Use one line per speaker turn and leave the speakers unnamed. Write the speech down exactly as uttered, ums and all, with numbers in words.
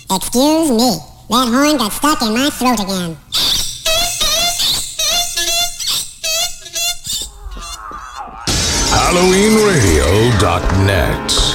Excuse me, that horn got stuck in my throat again.
Halloween Radio dot net